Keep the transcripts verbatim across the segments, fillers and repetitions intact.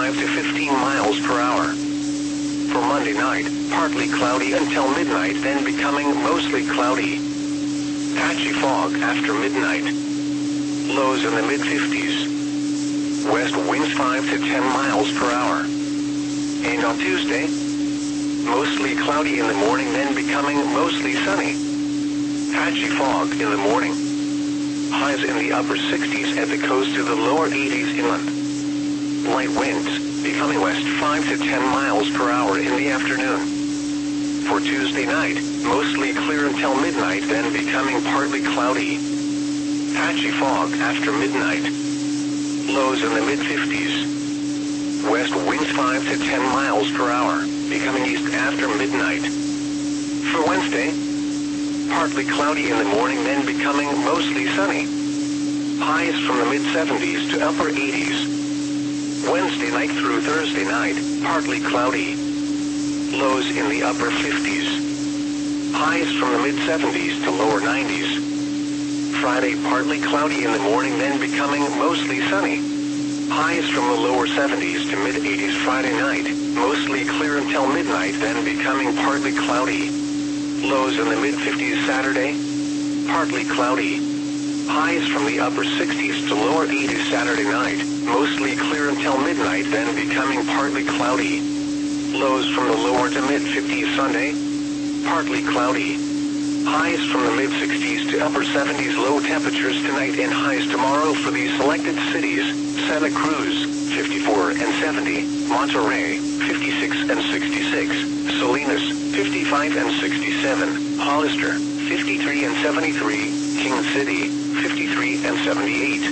five to fifteen miles per hour. For Monday night, partly cloudy until midnight, then becoming mostly cloudy. Patchy fog after midnight. Lows in the mid fifties. West winds five to ten miles per hour. And on Tuesday, mostly cloudy in the morning, then becoming mostly sunny. Patchy fog in the morning. Highs in the upper sixties at the coast to the lower eighties inland. Light winds, becoming west five to ten miles per hour in the afternoon. For Tuesday night, mostly clear until midnight, then becoming partly cloudy. Patchy fog after midnight. Lows in the mid fifties. West winds five to ten miles per hour, becoming east after midnight. For Wednesday, partly cloudy in the morning, then becoming mostly sunny. Highs from the mid seventies to upper eighties. Wednesday night through Thursday night, partly cloudy. Lows in the upper fifties. Highs from the mid seventies to lower nineties. Friday partly cloudy in the morning, then becoming mostly sunny. Highs from the lower seventies to mid eighties Friday night, mostly clear until midnight, then becoming partly cloudy. Lows in the mid fifties Saturday, partly cloudy. Highs from the upper sixties to lower eighties Saturday night, mostly clear until midnight, then becoming partly cloudy. Lows from the lower to mid fifties Sunday, partly cloudy. Highs from the mid sixties to upper seventies. Low temperatures tonight and highs tomorrow for these selected cities: Santa Cruz, fifty-four and seventy, Monterey, fifty-six and sixty-six, Salinas, fifty-five and sixty-seven, Hollister, fifty-three and seventy-three, King City, fifty-three and seventy-eight.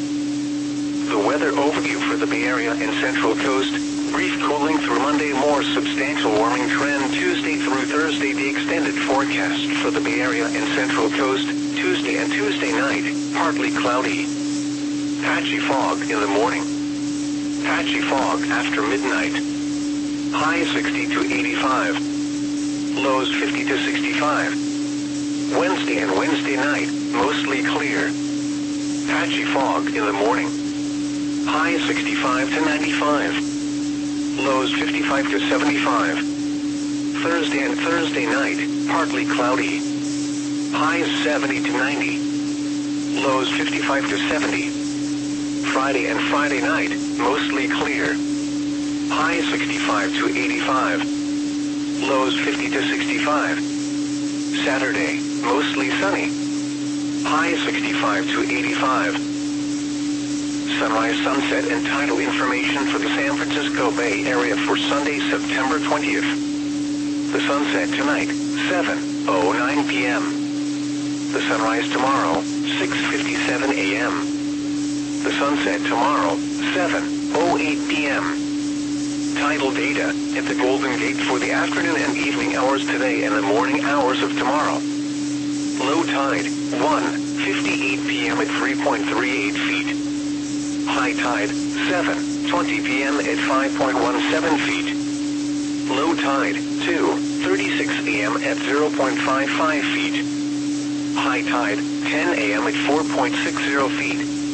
The weather overview for the Bay Area and Central Coast. Brief cooling through Monday, more substantial warming trend Tuesday through Thursday. The extended forecast for the Bay Area and Central Coast, Tuesday and Tuesday night, partly cloudy. Patchy fog in the morning. Patchy fog after midnight. High sixty to eighty-five. Lows fifty to sixty-five. Wednesday and Wednesday night, mostly clear. Patchy fog in the morning. High sixty-five to ninety-five. Lows fifty-five to seventy-five. Thursday and Thursday night, partly cloudy. Highs seventy to ninety. Lows fifty-five to seventy. Friday and Friday night, mostly clear. Highs sixty-five to eighty-five. Lows fifty to sixty-five. Saturday, mostly sunny. Highs sixty-five to eighty-five. Sunrise, sunset, and tidal information for the San Francisco Bay Area for Sunday, September twentieth. The sunset tonight, seven oh nine p m The sunrise tomorrow, six fifty-seven a m The sunset tomorrow, seven oh eight p m Tidal data at the Golden Gate for the afternoon and evening hours today and the morning hours of tomorrow. Low tide, one fifty-eight p m at three point three eight feet. High tide, seven twenty p m at five point one seven feet. Low tide, two thirty-six a m at zero point five five feet. High tide, ten a m at four point six zero feet.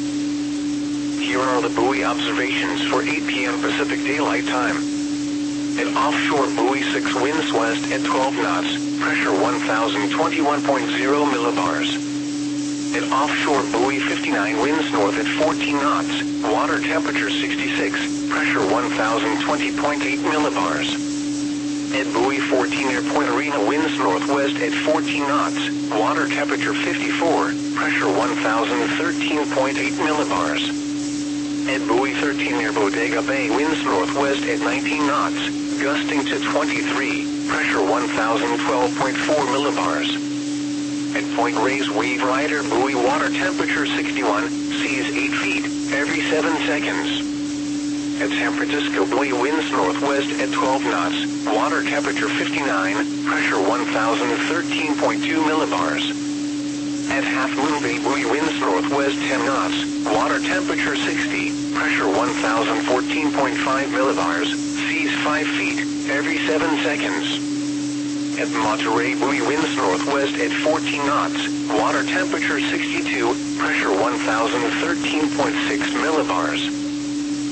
Here are the buoy observations for eight p m Pacific Daylight Time. At offshore buoy six, winds west at twelve knots, pressure one thousand twenty-one point zero millibars. At offshore buoy fifty-nine, winds north at fourteen knots, water temperature sixty-six, pressure one thousand twenty point eight millibars. At buoy fourteen near Point Arena, winds northwest at fourteen knots, water temperature fifty-four, pressure one thousand thirteen point eight millibars. At buoy thirteen near Bodega Bay, winds northwest at nineteen knots, gusting to twenty-three, pressure one thousand twelve point four millibars. At Point Reyes Wave Rider buoy, water temperature sixty-one, seas eight feet, every seven seconds. At San Francisco buoy, winds northwest at twelve knots, water temperature fifty-nine, pressure one thousand thirteen point two millibars. At Half Moon Bay buoy, winds northwest ten knots, water temperature sixty, pressure one thousand fourteen point five millibars, seas five feet, every seven seconds. At Monterey buoy, winds northwest at fourteen knots, water temperature sixty-two, pressure one thousand thirteen point six millibars.